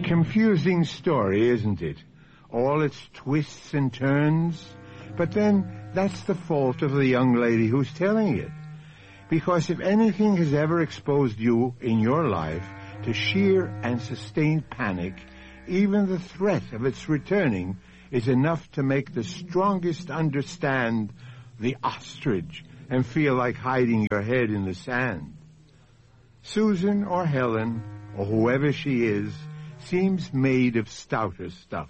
confusing story, isn't it? All its twists and turns. But then, that's the fault of the young lady who's telling it. Because if anything has ever exposed you in your life to sheer and sustained panic, even the threat of its returning is enough to make the strongest understand the ostrich and feel like hiding your head in the sand. Susan or Helen, or whoever she is, seems made of stouter stuff.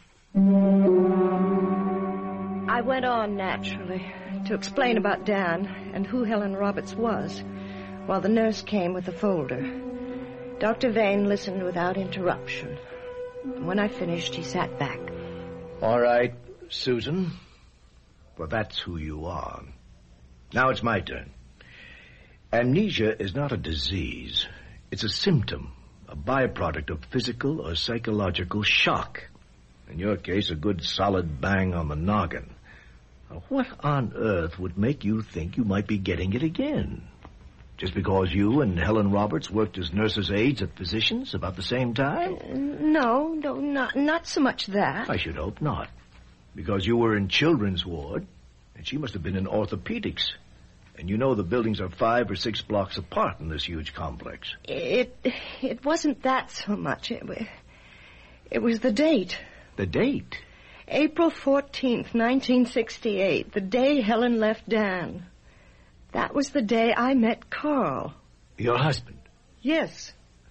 I went on naturally to explain about Dan and who Helen Roberts was, while the nurse came with the folder. Dr. Vane listened without interruption. When I finished, he sat back. All right, Susan. Well, that's who you are. Now it's my turn. Amnesia is not a disease. It's a symptom, a byproduct of physical or psychological shock. In your case, a good solid bang on the noggin. Now, what on earth would make you think you might be getting it again? Just because you and Helen Roberts worked as nurses' aides at physicians about the same time? No, not so much that. I should hope not. Because you were in children's ward, and she must have been in orthopedics. And you know the buildings are 5 or 6 blocks apart in this huge complex. It wasn't that so much. It was the date. The date? April 14th, 1968, the day Helen left Dan. That was the day I met Carl. Your husband? Yes.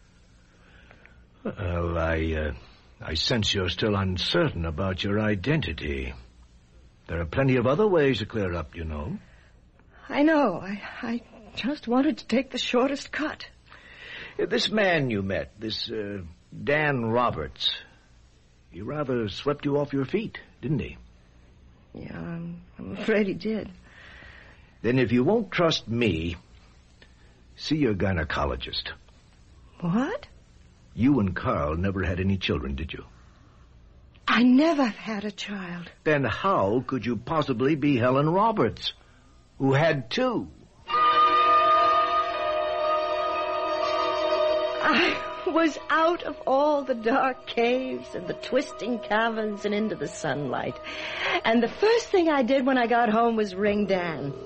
Well, I sense you're still uncertain about your identity. There are plenty of other ways to clear up, you know. I know. I just wanted to take the shortest cut. This man you met, this Dan Roberts, he rather swept you off your feet, didn't he? Yeah, I'm afraid he did. Then if you won't trust me, see your gynecologist. What? You and Carl never had any children, did you? I never had a child. Then how could you possibly be Helen Roberts, who had 2? I was out of all the dark caves and the twisting caverns and into the sunlight. And the first thing I did when I got home was ring Dan.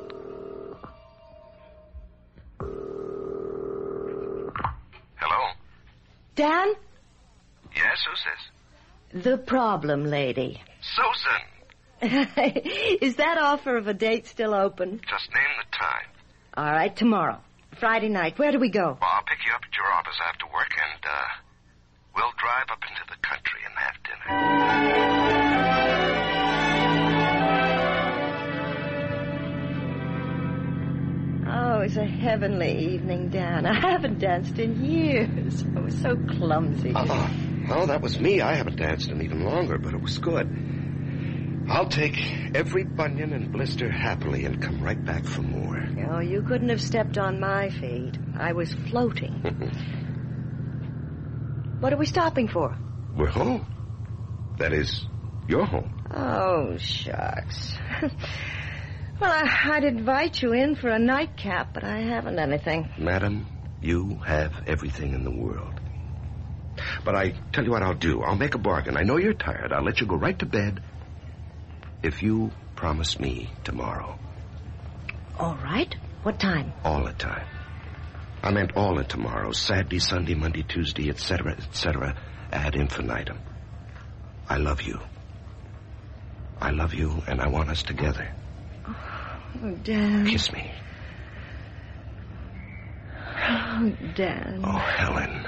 Hello? Dan? Yes, who's this? The problem lady. Susan! Is that offer of a date still open? Just name the time. All right, tomorrow. Friday night. Where do we go? Well, I'll pick you up at your office after work, and, we'll drive up into the country and have dinner. Oh, it was a heavenly evening, Dan. I haven't danced in years. I was so clumsy. Well, that was me. I haven't danced in even longer, but it was good. I'll take every bunion and blister happily and come right back for more. Oh, you couldn't have stepped on my feet. I was floating. What are we stopping for? We're home. That is, you're home. Oh, shucks. Well, I'd invite you in for a nightcap, but I haven't anything. Madam, you have everything in the world. But I tell you what I'll do. I'll make a bargain. I know you're tired. I'll let you go right to bed if you promise me tomorrow. All right. What time? All the time. I meant all the tomorrows. Saturday, Sunday, Monday, Tuesday, etc., ad infinitum. I love you. I love you, and I want us together. Oh, Dan. Kiss me. Oh, Dan. Oh, Helen.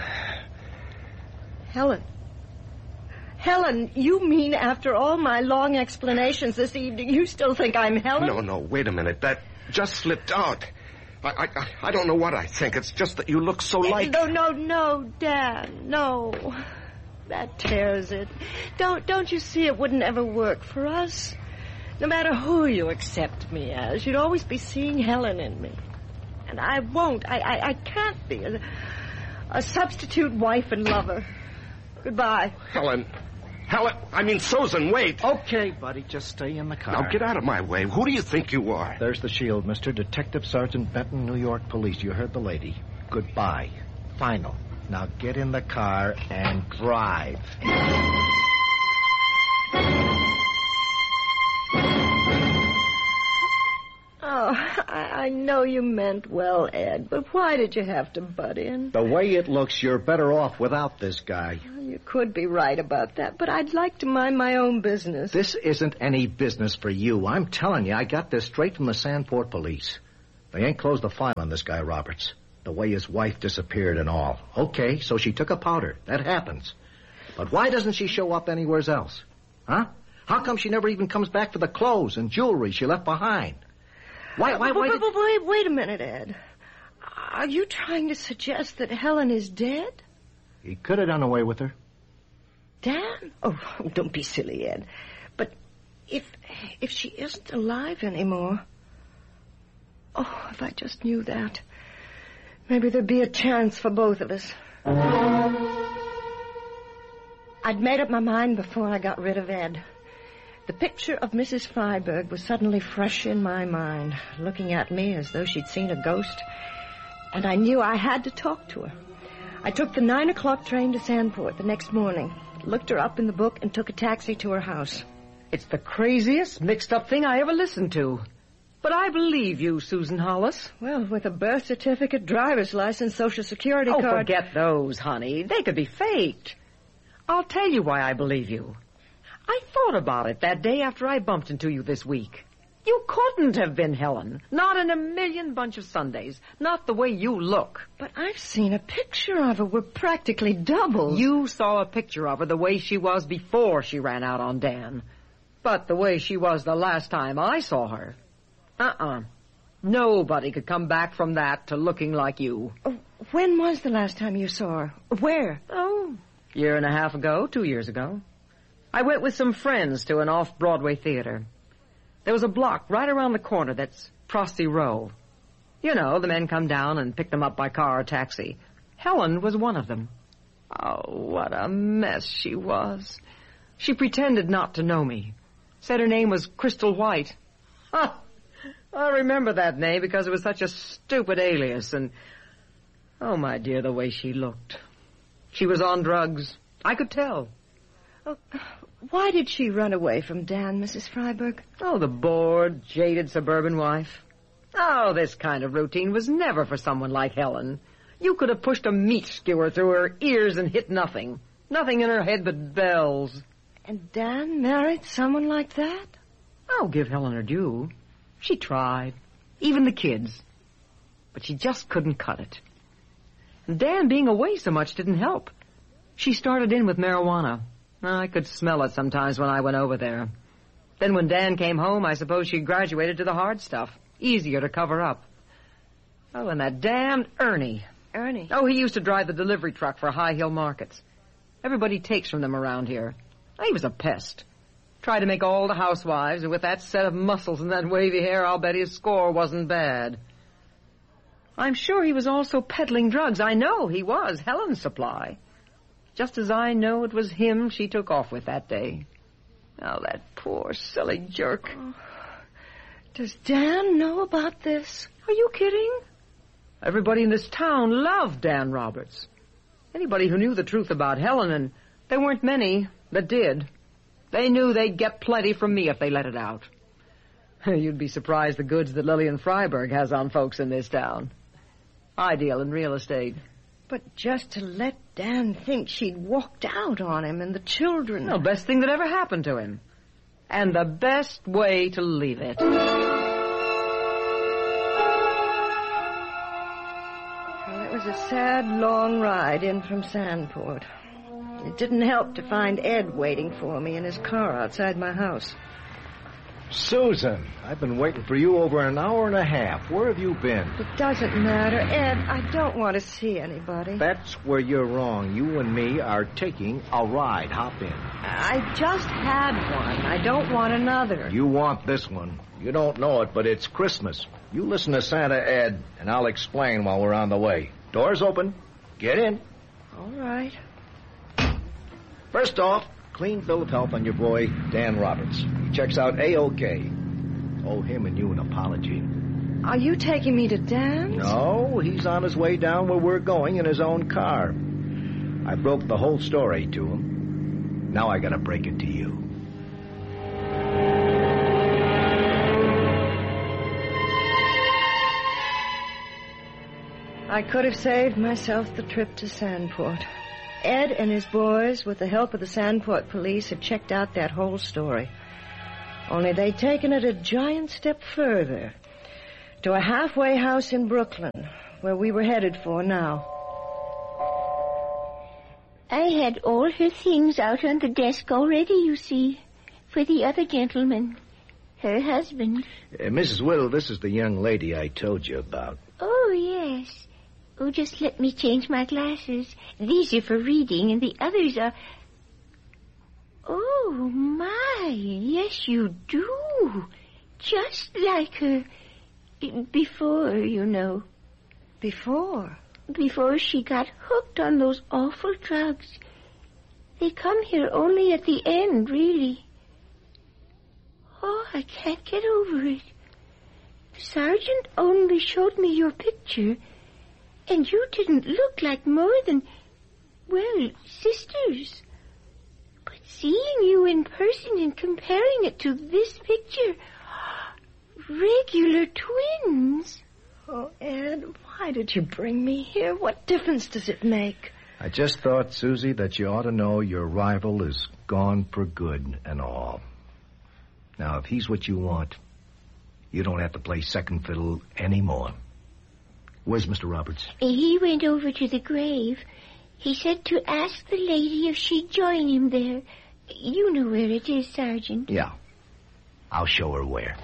Helen, you mean after all my long explanations this evening, you still think I'm Helen? No, wait a minute. That just slipped out. I don't know what I think. It's just that you look so like... No, Dan, no. That tears it. Don't you see it wouldn't ever work for us? No matter who you accept me as, you'd always be seeing Helen in me. And I won't. I can't be a substitute wife and lover. Goodbye. Helen, Susan, wait. Okay, buddy, just stay in the car. Now, get out of my way. Who do you think you are? There's the shield, Mr. Detective Sergeant Benton, New York Police. You heard the lady. Goodbye. Final. Now get in the car and drive. Oh, I know you meant well, Ed, but why did you have to butt in? The way it looks, you're better off without this guy. Well, you could be right about that, but I'd like to mind my own business. This isn't any business for you. I'm telling you, I got this straight from the Sandport police. They ain't closed the file on this guy Roberts. The way his wife disappeared and all. Okay, so she took a powder. That happens. But why doesn't she show up anywhere else? Huh? How come she never even comes back for the clothes and jewelry she left behind? Wait a minute, Ed. Are you trying to suggest that Helen is dead? He could have done away with her. Dan? Oh, don't be silly, Ed. But if she isn't alive anymore... Oh, if I just knew that. Maybe there'd be a chance for both of us. I'd made up my mind before I got rid of Ed. The picture of Mrs. Freiberg was suddenly fresh in my mind, looking at me as though she'd seen a ghost, and I knew I had to talk to her. I took the 9 o'clock train to Sandport the next morning, looked her up in the book, and took a taxi to her house. It's the craziest, mixed-up thing I ever listened to. But I believe you, Susan Hollis. Well, with a birth certificate, driver's license, Social Security card... Oh, forget those, honey. They could be faked. I'll tell you why I believe you. I thought about it that day after I bumped into you this week. You couldn't have been Helen. Not in a million bunch of Sundays. Not the way you look. But I've seen a picture of her. We're practically doubles. You saw a picture of her the way she was before she ran out on Dan. But the way she was the last time I saw her... Nobody could come back from that to looking like you. When was the last time you saw her? Where? Oh, 1.5 years ago, 2 years ago. I went with some friends to an off-Broadway theater. There was a block right around the corner that's Frosty Row. You know, the men come down and pick them up by car or taxi. Helen was one of them. Oh, what a mess she was. She pretended not to know me. Said her name was Crystal White. Huh. I remember that name because it was such a stupid alias, and... Oh, my dear, the way she looked. She was on drugs. I could tell. Oh, why did she run away from Dan, Mrs. Freiberg? Oh, the bored, jaded suburban wife. Oh, this kind of routine was never for someone like Helen. You could have pushed a meat skewer through her ears and hit nothing. Nothing in her head but bells. And Dan married someone like that? I'll give Helen her due. She tried. Even the kids. But she just couldn't cut it. And Dan being away so much didn't help. She started in with marijuana. I could smell it sometimes when I went over there. Then when Dan came home, I suppose she graduated to the hard stuff. Easier to cover up. Oh, and that damned Ernie. Ernie? Oh, he used to drive the delivery truck for High Hill Markets. Everybody takes from them around here. He was a pest. Tried to make all the housewives, and with that set of muscles and that wavy hair, I'll bet his score wasn't bad. I'm sure he was also peddling drugs. I know he was Helen's supply. Just as I know it was him she took off with that day. Oh, that poor, silly jerk. Oh. Does Dan know about this? Are you kidding? Everybody in this town loved Dan Roberts. Anybody who knew the truth about Helen, and there weren't many that did. They knew they'd get plenty from me if they let it out. You'd be surprised the goods that Lillian Freiberg has on folks in this town. I deal in real estate. But just to let Dan think she'd walked out on him and the children... The best thing that ever happened to him. And the best way to leave it. Well, it was a sad, long ride in from Sandport. It didn't help to find Ed waiting for me in his car outside my house. Susan, I've been waiting for you over 1.5 hours. Where have you been? It doesn't matter. Ed, I don't want to see anybody. That's where you're wrong. You and me are taking a ride. Hop in. I just had one. I don't want another. You want this one. You don't know it, but it's Christmas. You listen to Santa, Ed, and I'll explain while we're on the way. Door's open. Get in. All right. First off, clean bill of health on your boy, Dan Roberts. He checks out A-OK. Owe him and you an apology. Are you taking me to Dan's? No, he's on his way down where we're going in his own car. I broke the whole story to him. Now I gotta break it to you. I could have saved myself the trip to Sandport. Ed and his boys, with the help of the Sandport police, had checked out that whole story. Only they'd taken it a giant step further, to a halfway house in Brooklyn, where we were headed for now. I had all her things out on the desk already, you see, for the other gentleman, her husband. Mrs. Whittle, this is the young lady I told you about. Oh, yes. Oh, just let me change my glasses. These are for reading, and the others are... Oh, my, yes, you do. Just like her. Before, you know. Before? Before she got hooked on those awful drugs. They come here only at the end, really. Oh, I can't get over it. The sergeant only showed me your picture, and you didn't look like more than, well, sisters. But seeing you in person and comparing it to this picture, regular twins. Oh, Ed, why did you bring me here? What difference does it make? I just thought, Susie, that you ought to know your rival is gone for good and all. Now, if he's what you want, you don't have to play second fiddle anymore. Where's Mr. Roberts? He went over to the grave. He said to ask the lady if she'd join him there. You know where it is, Sergeant. Yeah. I'll show her where.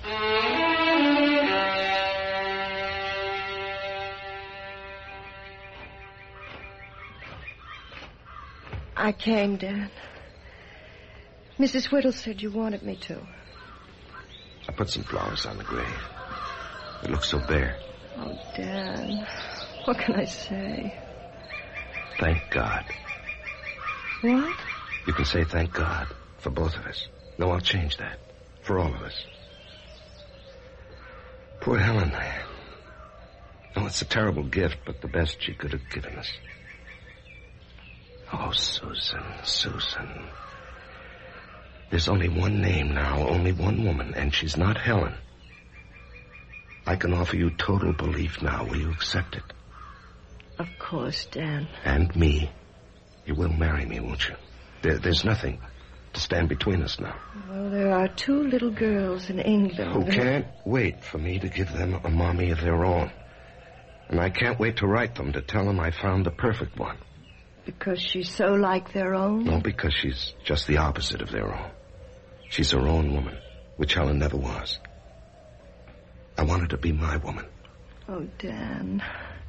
I came, Dan. Mrs. Whittle said you wanted me to. I put some flowers on the grave. It looks so bare. Oh, Dan, what can I say? Thank God. What? You can say thank God for both of us. No, I'll change that. For all of us. Poor Helen. Oh, it's a terrible gift, but the best she could have given us. Oh, Susan, Susan. There's only one name now, only one woman, and she's not Helen. I can offer you total belief now. Will you accept it? Of course, Dan. And me. You will marry me, won't you? There's nothing to stand between us now. Well, there are 2 little girls in England Who can't wait for me to give them a mommy of their own. And I can't wait to write them to tell them I found the perfect one. Because she's so like their own? No, because she's just the opposite of their own. She's her own woman, which Helen never was. I want her to be my woman. Oh, Dan.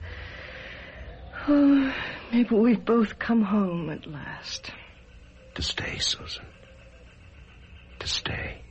Oh, maybe we've both come home at last. To stay, Susan. To stay.